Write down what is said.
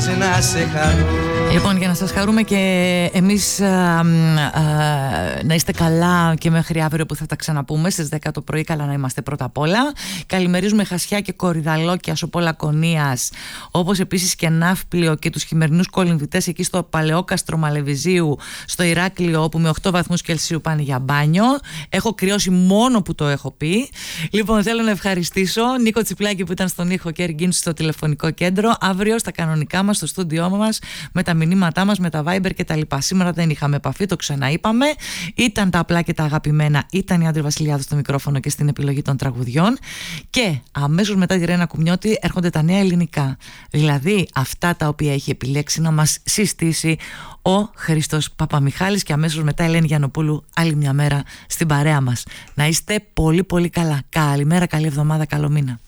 να σε χαρώ. Λοιπόν, για να σας χαρούμε και εμείς να είστε καλά και μέχρι αύριο που θα τα ξαναπούμε στις 10 το πρωί. Καλά να είμαστε πρώτα απ' όλα. Καλημερίζουμε Χασιά και Κορυδαλόκια, Σοπολακονίας, όπως επίσης και Ναύπλιο και τους χειμερινούς κολυμβητές εκεί στο Παλαιόκαστρο Μαλεβιζίου, στο Ηράκλειο, όπου με 8 βαθμούς Κελσίου πάνε για μπάνιο. Έχω κρυώσει μόνο που το έχω πει. Λοιπόν, θέλω να ευχαριστήσω Νίκο Τσιπλάκη που ήταν στον ήχο και Εργίνου στο τηλεφωνικό κέντρο. Αύριο στα κανονικά μας, στο στούντιό μας, με τα μηνύματά μας, με τα Viber κτλ. Σήμερα δεν είχαμε επαφή, το ξαναείπαμε. Ήταν τα απλά και τα αγαπημένα. Ήταν η Άντρη Βασιλιάδου στο μικρόφωνο και στην επιλογή των τραγουδιών. Και αμέσως μετά τη Ρένα Κουμνιώτη έρχονται τα νέα ελληνικά. Δηλαδή αυτά τα οποία έχει επιλέξει να μας συστήσει ο Χρήστος Παπαμιχάλης. Και αμέσως μετά Ελένη Γιαννοπούλου, άλλη μια μέρα στην παρέα μας. Να είστε πολύ πολύ καλά. Καλημέρα, καλή εβδομάδα, καλό μήνα.